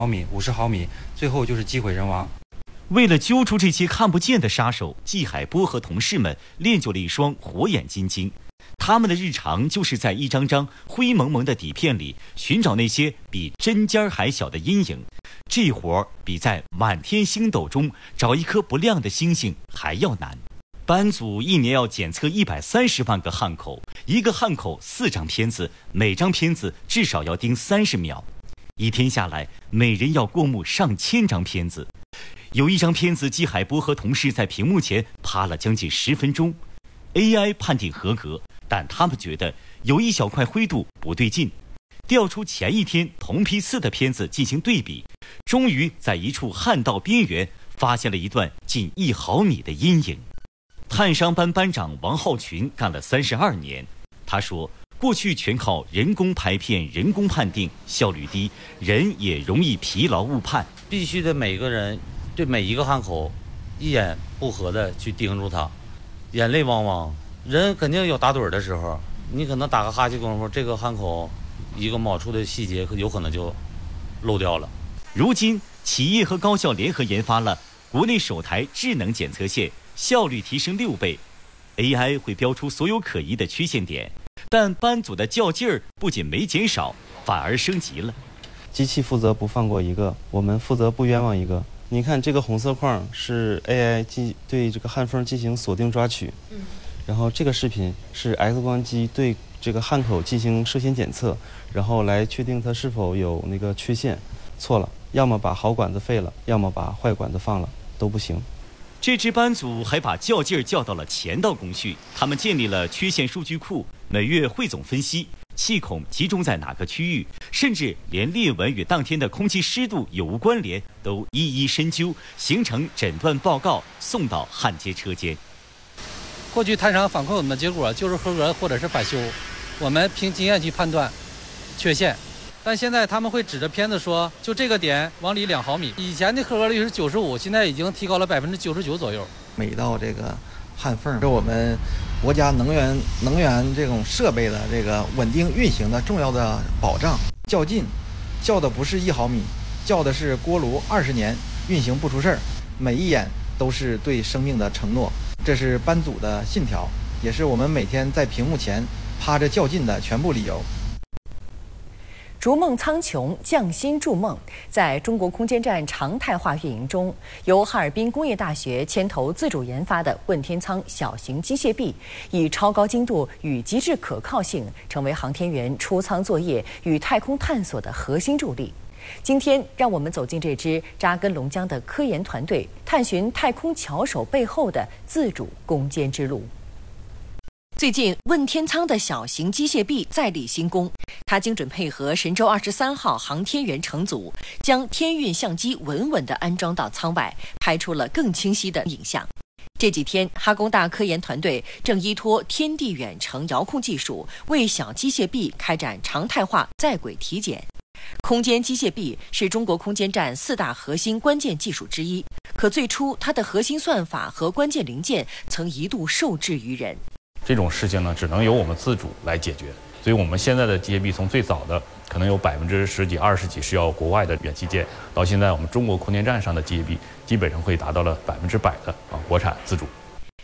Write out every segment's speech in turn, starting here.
毫米、50毫米，最后就是机毁人亡。 为了揪出这些看不见的杀手，季海波和同事们练就了一双火眼金睛。他们的日常就是在一张张灰蒙蒙的底片里寻找那些比针尖还小的阴影。这活儿比在满天星斗中找一颗不亮的星星还要难。班组一年要检测130万个汉口，一个汉口4张片子，每张片子至少要盯30秒。一天下来，每人要过目上千张片子。有一张片子，季海波和同事在屏幕前趴了将近10分钟。AI 判定合格，但他们觉得有一小块灰度不对劲。调出前一天同批次的片子进行对比，终于在一处旱道边缘发现了一段近1毫米的阴影。探伤班班长王浩群干了32年，他说，过去全靠人工拍片、人工判定，效率低，人也容易疲劳误判。 必须得每个人对每一个汉口一眼不合的去盯住他，眼泪汪汪。人肯定有打盹的时候，你可能打个哈欠功夫，这个汉口一个冒出的细节有可能就漏掉了。 如今，企业和高校联合研发了国内首台智能检测线，效率提升6倍。AI 会标出所有可疑的缺陷点，但班组的较劲儿不仅没减少，反而升级了。 机器负责不放过一个，我们负责不冤枉一个。你看这个红色框是 AI 对这个焊缝进行锁定抓取，然后这个视频是 X 光机对这个焊口进行涉线检测，然后来确定它是否有那个缺陷。错了，要么把好管子废了，要么把坏管子放了，都不行。 这支班组还把较劲儿较到了前道工序，他们建立了缺陷数据库，每月汇总分析气孔集中在哪个区域，甚至连裂纹与当天的空气湿度有无关联都一一深究，形成诊断报告，送到焊接车间。 过去探伤反馈我们的结果就是合格或者是返修，我们凭经验去判断缺陷。但现在他们会指着片子说，就这个点往里2毫米。以前的合格率是95%，现在已经提高了99%左右。 每道这个焊缝是我们国家能源这种设备的这个稳定运行的重要的保障。较劲，较的不是1毫米，较的是锅炉20年运行不出事儿，每一眼都是对生命的承诺。这是班组的信条，也是我们每天在屏幕前趴着较劲的全部理由。 逐梦苍穹，匠心筑梦。在中国空间站常态化运营中，由哈尔滨工业大学牵头自主研发的问天舱小型机械臂，以超高精度与极致可靠性，成为航天员出舱作业与太空探索的核心助力。今天，让我们走进这支扎根龙江的科研团队，探寻太空巧手背后的自主攻坚之路。最近，问天舱的小型机械臂再立新功，它精准配合神舟23号航天员乘组，将天运相机稳稳地安装到舱外，拍出了更清晰的影像。这几天，哈工大科研团队正依托天地远程遥控技术，为小机械臂开展常态化在轨体检。空间机械臂是中国空间站4大核心关键技术之一，可最初它的核心算法和关键零件曾一度受制于人。 这种事情呢，只能由我们自主来解决。所以我们现在的机械臂从最早的可能有10几、20几是要国外的元器件，到现在我们中国空间站上的机械臂基本上会达到了100%的国产自主。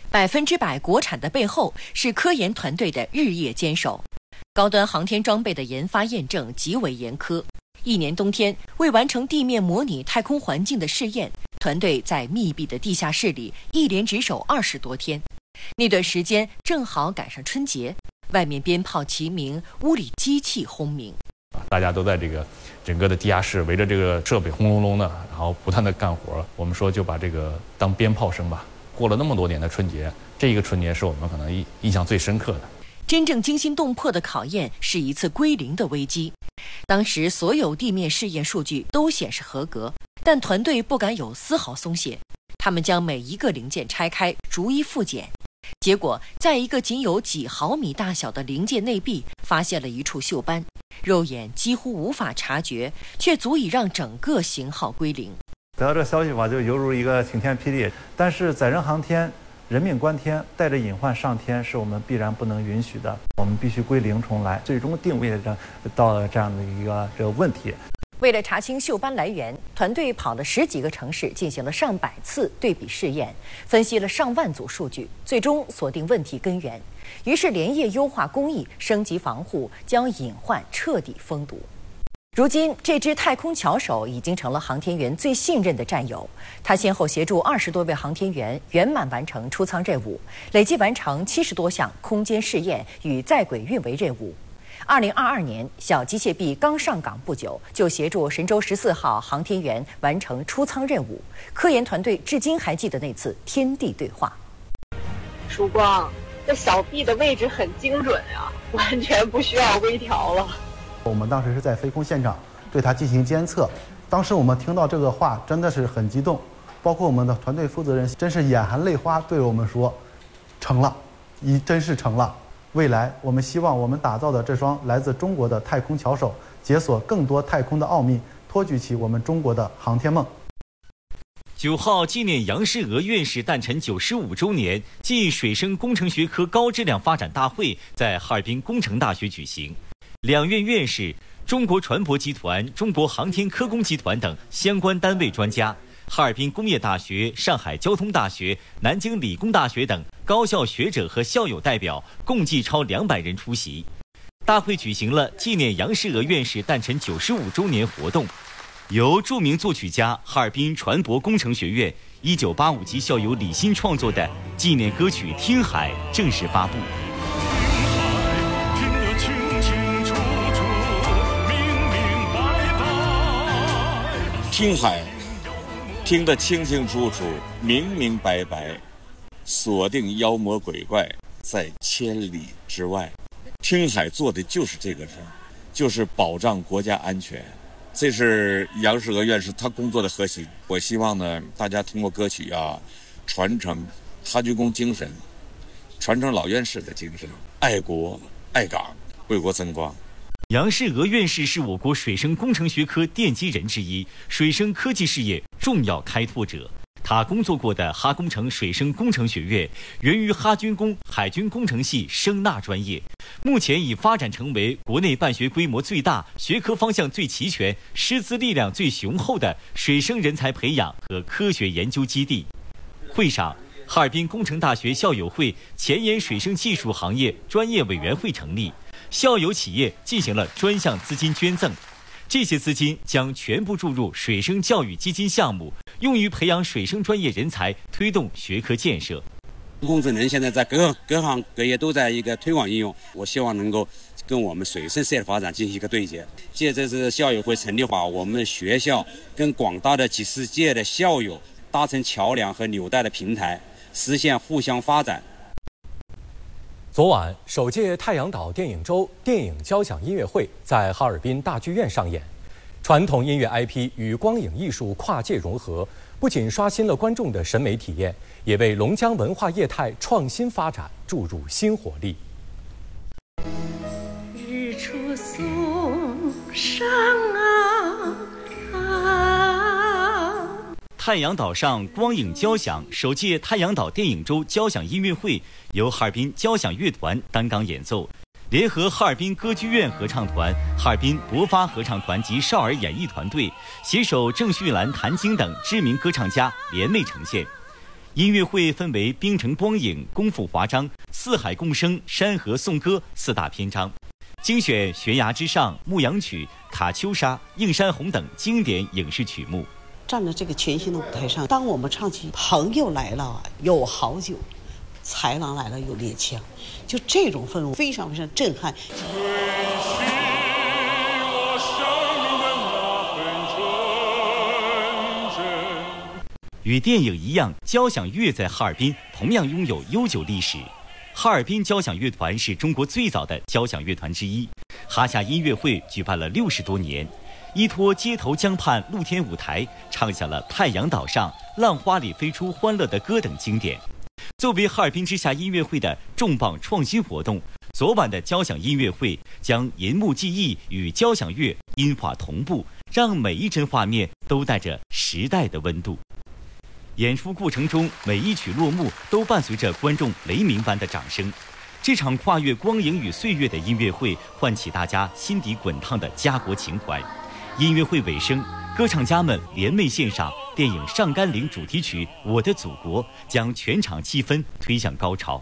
100%国产的背后是科研团队的日夜坚守。高端航天装备的研发验证极为严苛。一年冬天，为完成地面模拟太空环境的试验，团队在密闭的地下室里一连值守20多天。那段时间正好赶上春节，外面鞭炮齐鸣，屋里机器轰鸣。 大家都在这个整个的地下室围着这个设备轰隆隆的，然后不断的干活。我们说就把这个当鞭炮声吧。过了那么多年的春节，这一个春节是我们可能印象最深刻的。 真正惊心动魄的考验是一次归零的危机。当时所有地面试验数据都显示合格，但团队不敢有丝毫松懈。他们将每一个零件拆开，逐一复检。结果，在一个仅有几毫米大小的零件内壁，发现了一处锈斑，肉眼几乎无法察觉，却足以让整个型号归零。 得到这消息吧，就犹如一个晴天霹雳。但是载人航天，人命关天，带着隐患上天是我们必然不能允许的。我们必须归零重来，最终定位到这样的一个问题。 为了查清锈斑来源，团队跑了10几个城市，进行了上百次对比试验，分析了上万组数据，最终锁定问题根源。于是连夜优化工艺，升级防护，将隐患彻底封堵。如今，这只太空巧手已经成了航天员最信任的战友。他先后协助20多位航天员圆满完成出舱任务，累计完成70多项空间试验与在轨运维任务。2022年，小机械臂刚上岗不久，就协助神舟14号航天员完成出舱任务。科研团队至今还记得那次天地对话。 曙光，这小臂的位置很精准啊，完全不需要微调了。 我们当时是在飞空现场对它进行监测，当时我们听到这个话真的是很激动，包括我们的团队负责人真是眼含泪花对我们说：“成了，真是成了。”未来，我们希望我们打造的这双来自中国的太空巧手，解锁更多太空的奥秘，托举起我们中国的航天梦。 9号纪念杨世娥院士诞辰95周年暨水生工程学科高质量发展大会在哈尔滨工程大学举行，两院院士、中国船舶集团、中国航天科工集团等相关单位专家，哈尔滨工业大学、上海交通大学、南京理工大学等高校学者和校友代表共计超200人出席。大会举行了纪念杨世娥院士诞辰95周年活动，由著名作曲家、哈尔滨船舶工程学院1985级校友李欣创作的纪念歌曲《听海》正式发布。 听海，听得清清楚楚、明明白白，锁定妖魔鬼怪在千里之外。听海做的就是这个事儿，就是保障国家安全。这是杨世娥院士他工作的核心。我希望呢，大家通过歌曲传承哈军工精神，传承老院士的精神，爱国爱港，为国增光。 杨世娥院士是我国水生工程学科奠基人之一，水生科技事业重要开拓者。他工作过的哈工程水生工程学院源于哈军工海军工程系声纳专业，目前已发展成为国内办学规模最大、学科方向最齐全、师资力量最雄厚的水生人才培养和科学研究基地。会上，哈尔滨工程大学校友会前沿水生技术行业专业委员会成立，校友企业进行了专项资金捐赠，这些资金将全部注入水生教育基金项目，用于培养水生专业人才，推动学科建设。 工程人现在在各行各业都在一个推广应用，我希望能够跟我们水生事业发展进行一个对接。借这次校友会成立化，我们学校跟广大的几十届的校友搭成桥梁和纽带的平台，实现互相发展。 昨晚，首届太阳岛电影周电影交响音乐会在哈尔滨大剧院上演，传统音乐 IP 与光影艺术跨界融合，不仅刷新了观众的审美体验，也为龙江文化业态创新发展注入新活力。 日出送上啊！ 太阳岛上光影交响首届太阳岛电影周交响音乐会由哈尔滨交响乐团担纲演奏，联合哈尔滨歌剧院合唱团、哈尔滨博发合唱团及少儿演艺团队，携手郑绪岚、谭晶等知名歌唱家联袂呈现。音乐会分为冰城光影、功夫华章、四海共生、山河颂歌4大篇章，精选悬崖之上、牧羊曲、卡秋莎、映山红等经典影视曲目。 站在这个全新的舞台上，当我们唱起朋友来了有好酒，豺狼来了有猎枪，就这种氛围非常非常震撼。 与电影一样，交响乐在哈尔滨同样拥有悠久历史。哈尔滨交响乐团是中国最早的交响乐团之一，哈夏音乐会举办了60多年，依托街头江畔露天舞台，唱响了《太阳岛上》《浪花里飞出欢乐的歌》等经典。作为哈尔滨之夏音乐会的重磅创新活动，昨晚的交响音乐会将银幕记忆与交响乐音画同步，让每一帧画面都带着时代的温度。演出过程中，每一曲落幕都伴随着观众雷鸣般的掌声。这场跨越光影与岁月的音乐会，唤起大家心底滚烫的家国情怀。 音乐会尾声，歌唱家们联袂献上电影《上甘岭》主题曲《我的祖国》，将全场气氛推向高潮。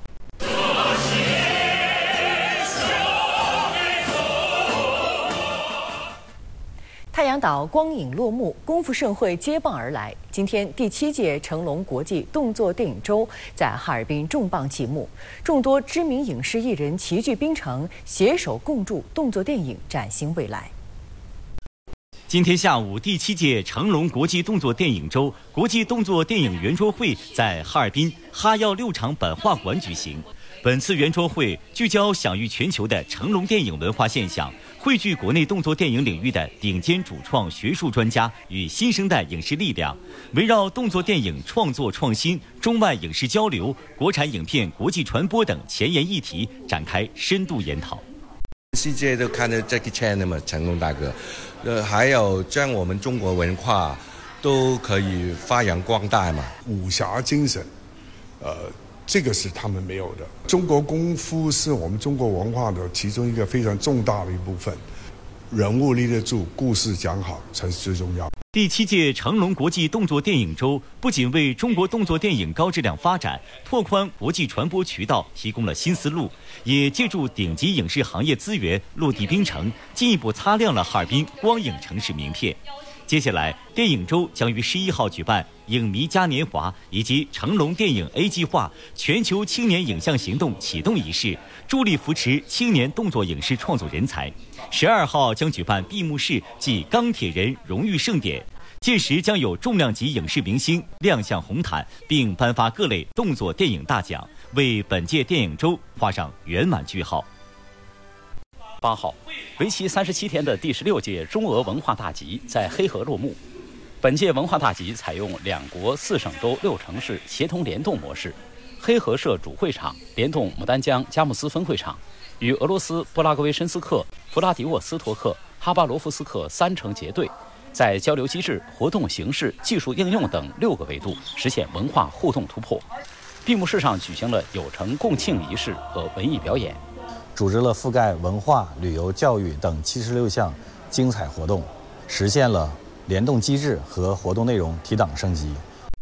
太阳岛光影落幕，功夫盛会接棒而来。今天第7届成龙国际动作电影周在哈尔滨重磅启幕，众多知名影视艺人齐聚槟城，携手共筑动作电影崭新未来。 今天下午，第7届成龙国际动作电影周国际动作电影圆桌会在哈尔滨哈药6厂版画馆举行。本次圆桌会聚焦享誉全球的成龙电影文化现象，汇聚国内动作电影领域的顶尖主创学术专家与新生代影视力量，围绕动作电影创作创新、中外影视交流、国产影片国际传播等前沿议题展开深度研讨。 世界都看着 Jackie Chan 嘛，成龙大哥，还有将我们中国文化都可以发扬光大嘛。 武侠精神，这个是他们没有的。中国功夫是我们中国文化的其中一个非常重大的一部分，人物立得住，故事讲好才是最重要。 第7届成龙国际动作电影周不仅为中国动作电影高质量发展、拓宽国际传播渠道提供了新思路，也借助顶级影视行业资源落地槟城，进一步擦亮了哈尔滨光影城市名片。接下来，电影周将于11号举办影迷嘉年华以及成龙电影 A 计划全球青年影像行动启动仪式，助力扶持青年动作影视创作人才。12号将举办闭幕式暨钢铁人荣誉盛典，届时将有重量级影视明星亮相红毯，并颁发各类动作电影大奖，为本届电影周画上圆满句号。 8号，为期37天的第16届中俄文化大集在黑河落幕。本届文化大集采用2国4省州6城市协同联动模式，黑河社主会场联动牡丹江佳木斯分会场，与俄罗斯布拉格维申斯克、弗拉迪沃斯托克、哈巴罗夫斯克3城结对，在交流机制、活动形式、技术应用等6个维度实现文化互动突破。闭幕式上举行了有成共庆仪式和文艺表演， 组织了覆盖文化、旅游、教育等76项精彩活动，实现了联动机制和活动内容提档升级。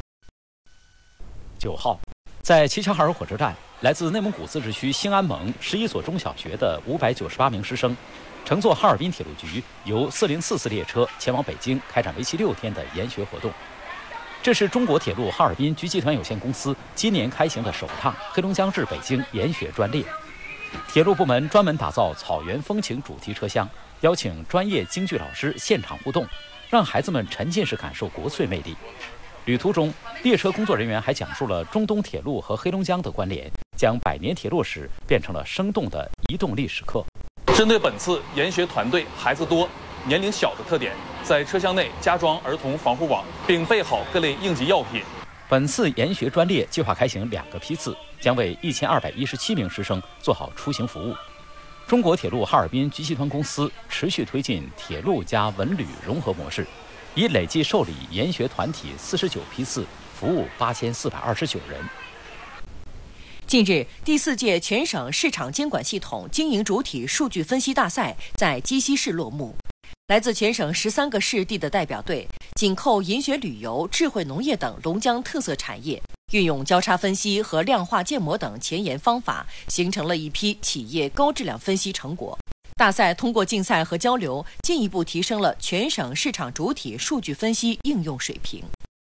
9号，在齐齐哈尔火车站，来自内蒙古自治区兴安盟11所中小学的598名师生，乘坐哈尔滨铁路局由4044列车前往北京，开展为期6天的研学活动。这是中国铁路哈尔滨局集团有限公司今年开行的首趟黑龙江至北京研学专列。铁路部门专门打造草原风情主题车厢，邀请专业京剧老师现场互动，让孩子们沉浸式感受国粹魅力。旅途中，列车工作人员还讲述了中东铁路和黑龙江的关联，将100年铁路史变成了生动的移动历史课。 针对本次研学团队孩子多、年龄小的特点，在车厢内加装儿童防护网，并备好各类应急药品。 本次研学专列计划开行2个批次，将为1217名师生做好出行服务。中国铁路哈尔滨局集团公司持续推进铁路加文旅融合模式，已累计受理研学团体49批次，服务8429人。 近日，第4届全省市场监管系统经营主体数据分析大赛在鸡西市落幕。来自全省13个市地的代表队，紧扣银学旅游、智慧农业等龙江特色产业，运用交叉分析和量化建模等前沿方法，形成了一批企业高质量分析成果。大赛通过竞赛和交流，进一步提升了全省市场主体数据分析应用水平。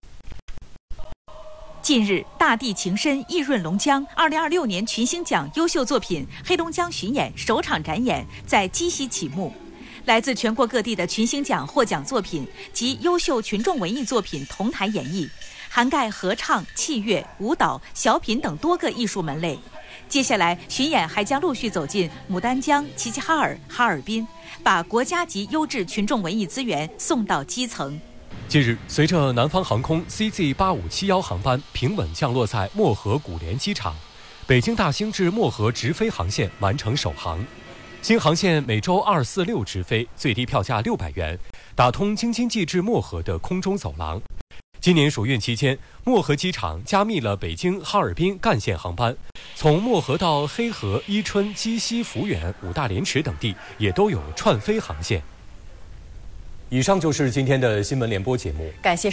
近日，大地情深，意润龙江2026年群星奖优秀作品黑龙江巡演首场展演在鸡西启幕。来自全国各地的群星奖获奖作品及优秀群众文艺作品同台演绎，涵盖合唱、器乐、舞蹈、小品等多个艺术门类。接下来，巡演还将陆续走进牡丹江、齐齐哈尔、哈尔滨，把国家级优质群众文艺资源送到基层。 近日，随着南方航空 CZ8571航班平稳降落在漠河古联机场，北京大兴至漠河直飞航线完成首航。新航线每周246直飞，最低票价600元，打通京津冀至漠河的空中走廊。今年暑运期间，漠河机场加密了北京、哈尔滨干线航班，从漠河到黑河、伊春、鸡西、抚远、五大连池等地也都有串飞航线。 以上就是今天的新闻联播节目， 感谢。